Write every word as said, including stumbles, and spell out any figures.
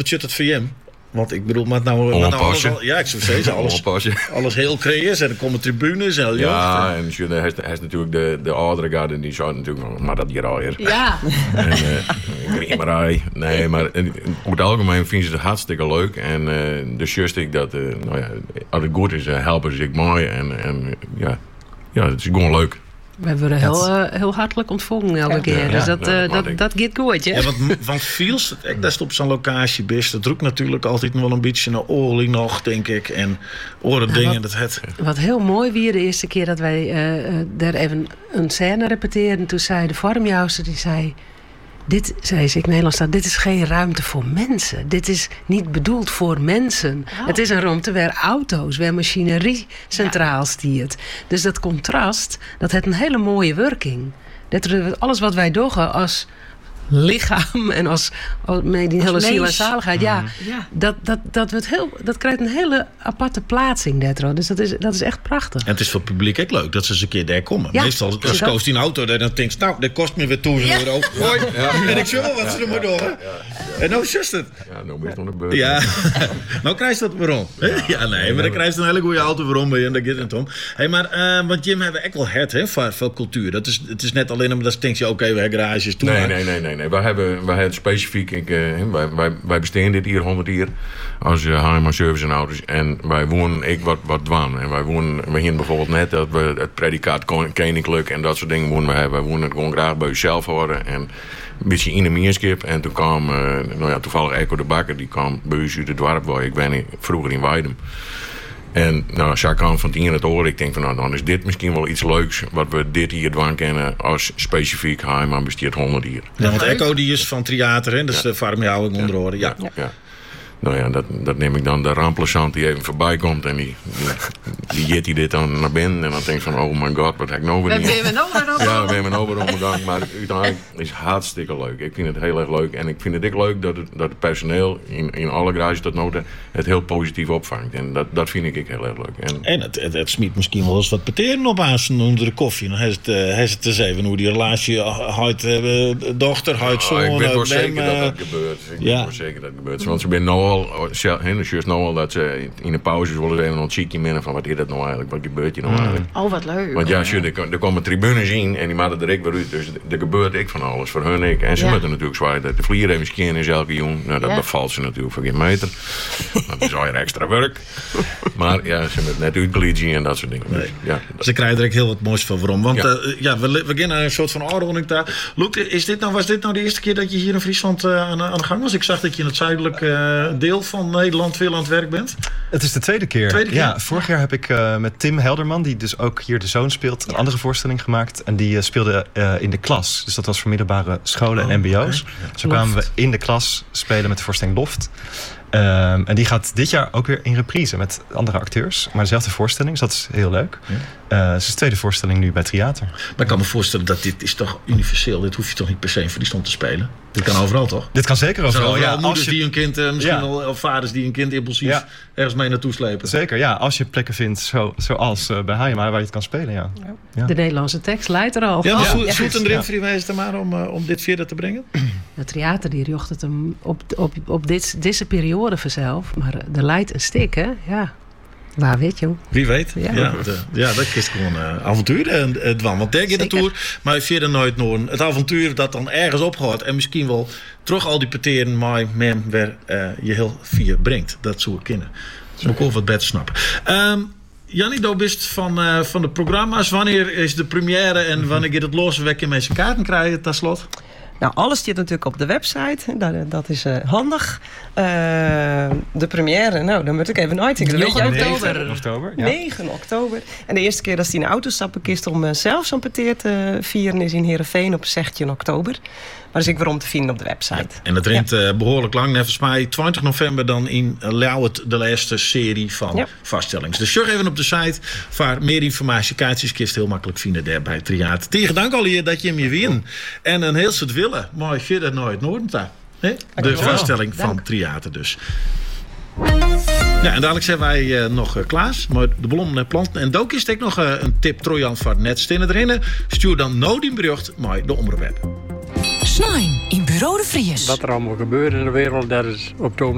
zit het voor je? Want ik bedoel, maar nou, maar nou alles al, ja, ik zou zeggen, alles, alles heel creëers en er komen tribunes en heel ja, en je, hij, hij is natuurlijk de, de oudere garde die zou natuurlijk, maar dat hier alweer. Ja. En uh, griemerij. Nee, maar in, over het algemeen vinden ze het hartstikke leuk. En uh, dus juist ik dat, uh, nou ja, als het goed is, uh, helpen ze ik mooi. En, en ja, ja, het is gewoon leuk. We worden heel, uh, heel hartelijk ontvangen elke ja. keer. Ja, dus dat, uh, dat, dat, dat gaat goed, hè? Ja, want, want Fiels, dat is op zo'n locatie best. Dat roept natuurlijk altijd wel een beetje naar oorlog nog, denk ik. En oren dingen. Ja, wat, dat het. Wat heel mooi was de eerste keer dat wij uh, daar even een scène repeteerden. Toen zei de vormjouster, die zei... Dit, zei ze, ik Nederlands staat, dit is geen ruimte voor mensen. Dit is niet bedoeld voor mensen. Oh. Het is een ruimte waar auto's, waar machinerie centraal stiert. Dus dat contrast, dat heeft een hele mooie werking. Dat alles wat wij doen als lichaam en als, als met die hele ziel en zaligheid, ja, ja. Dat, dat, dat, wordt heel, dat krijgt een hele aparte plaatsing. Dat, dus dat is, dat is echt prachtig. En het is voor het publiek ook leuk dat ze eens een keer daar komen. Ja. Meestal als kost die een auto, dan denk je, nou, dat kost me weer duizend ja. euro. Hoi. Ja. En ik zeg wel wat ze er maar door. Ja, ja, ja. En nou is het. Ja, nou ben je nog een beurt. Ja. Nou krijg je dat waarom. Ja, ja nee, maar dan krijg je een hele goede auto waarom bij je en daar gaat het om. Hey, maar, uh, want Jim hebben echt wel het, hè, voor, voor cultuur. Dat is, het is net alleen omdat je denkt, oké, okay, we hebben garages toe. Nee, nee, nee, nee, nee. Wij hebben, wij hebben specifiek, ik, uh, wij, wij, wij besteden dit hier honderd jaar als uh, H M A service en auto's. En wij wonen ik wat, wat dwan. En wij wonen, we hier bijvoorbeeld net dat we het predicaat koninklijk en dat soort dingen wonen we hebben. Wij wonen gewoon graag bij jezelf horen. En een beetje in de meerskip. En toen kwam, uh, nou ja, toevallig Echo de Bakker, die kwam bij ons uit het dorp waar ik ben vroeger in Weidum. En nou, als ik kwam van tien het oor, ik denk van nou, dan is dit misschien wel iets leuks wat we dit hier dwang kennen als specifiek H M A besteedt honderd hier. Ja, want Echo die is van Theater, hè? Dat is ja. de farmjouwing onder oren. Ja. Ja. Ja. Nou ja, dat, dat neem ik dan de rampplezant die even voorbij komt en die, die jit die dit dan naar binnen en dan denk ik van oh my god, wat heb ik nou weer niet. We hebben nou weer Ja, we hebben nou weer omgegaan, maar uiteindelijk is het hartstikke leuk. Ik vind het heel erg leuk en ik vind het ook leuk dat het, dat het personeel in, in alle garages tot noten het heel positief opvangt en dat, dat vind ik ook heel erg leuk. En, en het, het, het smiet misschien wel eens wat peteren op aan onder de koffie. Dan heeft het, uh, het eens even hoe die relatie houdt uh, dochter, houdt zoon. Oh, ik ben wel zeker uh, dat dat gebeurt. Ik ja. ben wel zeker dat het gebeurt, want ze ben nou al, dus nou al dat ze in de pauze willen even een cheekie minnen van wat is dat nou eigenlijk, wat gebeurt hier nou eigenlijk. Oh, wat leuk. Want ja, er, er komen tribunes in en die maken er ik weer uit, dus er gebeurt ik van alles voor hun ik. En ze ja. moeten natuurlijk zwaaien dat de vlier even skien is elke jong. Nou, dat ja. bevalt ze natuurlijk voor geen meter. Dat is alweer extra werk. Maar ja, ze moeten net uitkleedje en dat soort dingen. Nee. Dus, ja, dat... Ze krijgen er echt heel wat moois van waarom. Want ja, uh, ja we, we beginnen een soort van aanronding daar. Loek, is dit nou, was dit nou de eerste keer dat je hier in Friesland uh, aan, aan de gang was? Ik zag dat je in het zuidelijke uh, deel van Nederland veel aan het werk bent. Het is de tweede keer. Tweede keer? Ja, vorig jaar heb ik uh, met Tim Helderman, die dus ook hier de zoon speelt, een ja. andere voorstelling gemaakt. En die uh, speelde uh, in de klas. Dus dat was voor middelbare scholen oh, en mbo's. Okay. Ja. Zo kwamen we in de klas spelen met de voorstelling Loft. Um, en die gaat dit jaar ook weer in reprise met andere acteurs. Maar dezelfde voorstelling, dus dat is heel leuk. Ja. Uh, het is de tweede voorstelling nu bij Theater. Maar ik kan me voorstellen dat dit is toch universeel. Dit hoef je toch niet per se in Friesland te spelen? Dit kan overal, toch? Dit kan zeker overal. Overal ja, moeders je... die hun kind, uh, misschien ja. wel of vaders die hun kind impulsief ja. ergens mee naartoe slepen. Zeker, ja. Als je plekken vindt, zo, zoals uh, bij H M A, waar je het kan spelen, ja. ja. ja. De Nederlandse tekst leidt er al. Ja, maar ja. zoet en erin voor die maar om, uh, om dit verder te brengen? Het theater die jocht het hem op, op, op dit, deze periode vanzelf. Maar er leidt een stik, hè? Ja. Waar weet je? Wie weet. Ja, ja, de, ja dat is gewoon uh, avontuur. En uh, het want daar gaat de tour. Maar verder nooit nog het avontuur dat dan ergens opgaat. En misschien wel terug al die peteren maar men waar uh, je heel vier brengt. Dat zou ik kennen. Dat moet ik ook wat beter snappen. Um, Jannie, du bent van, uh, van de programma's. Wanneer is de première en wanneer gaat het los? Welke mensen kaarten krijgen, tot slot? Nou, alles zit natuurlijk op de website. Dat, dat is uh, handig. Uh, de première, nou, dan moet ik even uitdenken. negen oktober. Ja. negen oktober. En de eerste keer dat hij in de auto stappen kist om uh, zelf zo'n peteer te vieren is in Heerenveen op zestien oktober. Maar is ik weer om te vinden op de website. Ja, en het rent ja. uh, behoorlijk lang. Volgens mij twintig november dan in Lauwert de laatste serie van ja. vaststellings. Dus zorg even op de site voor meer informatie. Kaartjes kist heel makkelijk vinden daar bij het theater. Tegen dank al hier dat je hem je win. En een heel soort willen. Mooi verder nooit Noordenta. De vaststelling van het theater dus. Ja, en dadelijk zijn wij uh, nog uh, Klaas, maar de bloemen en planten. En ook is het ook nog uh, een tip Trojan van net stinnen erin. Stuur dan nou die bericht maar de omroep. Snijn in Bureau de Vries. Wat er allemaal gebeurt in de wereld, dat is op het